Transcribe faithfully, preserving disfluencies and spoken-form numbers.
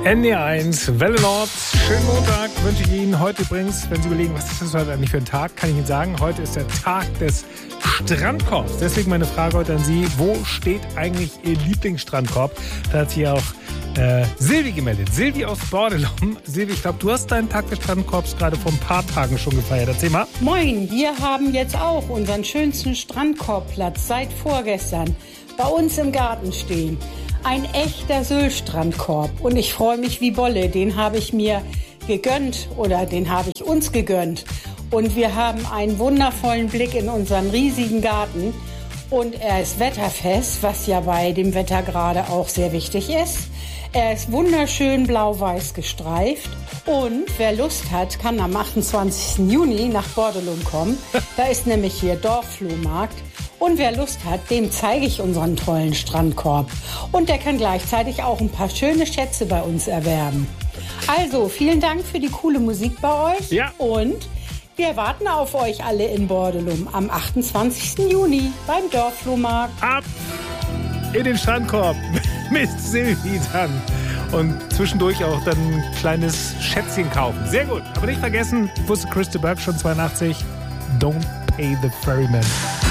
N D eins, Welle Nord. Schönen Montag wünsche ich Ihnen. Heute übrigens, wenn Sie überlegen, was ist das heute eigentlich für ein Tag, kann ich Ihnen sagen, heute ist der Tag des Strandkorbs. Deswegen meine Frage heute an Sie, wo steht eigentlich Ihr Lieblingsstrandkorb? Da hat sich auch äh, Silvi gemeldet. Silvi aus Bordelum. Silvi, ich glaube, du hast deinen Tag des Strandkorbs gerade vor ein paar Tagen schon gefeiert. Erzähl mal. Moin, wir haben jetzt auch unseren schönsten Strandkorbplatz seit vorgestern bei uns im Garten stehen. Ein echter Sylt-Strandkorb. Und ich freue mich wie Bolle. Den habe ich mir gegönnt oder den habe ich uns gegönnt. Und wir haben einen wundervollen Blick in unseren riesigen Garten. Und er ist wetterfest, was ja bei dem Wetter gerade auch sehr wichtig ist. Er ist wunderschön blau-weiß gestreift. Und wer Lust hat, kann am achtundzwanzigsten Juni nach Bordelum kommen. Da ist nämlich hier Dorfflohmarkt. Und wer Lust hat, dem zeige ich unseren tollen Strandkorb. Und der kann gleichzeitig auch ein paar schöne Schätze bei uns erwerben. Also, vielen Dank für die coole Musik bei euch. Ja. Und wir warten auf euch alle in Bordelum am achtundzwanzigsten Juni beim Dorfflohmarkt. Ab in den Strandkorb mit Silvi dann. Und zwischendurch auch dann ein kleines Schätzchen kaufen. Sehr gut. Aber nicht vergessen, wusste Chris de Burgh schon zweiundachtzig, don't pay the ferryman.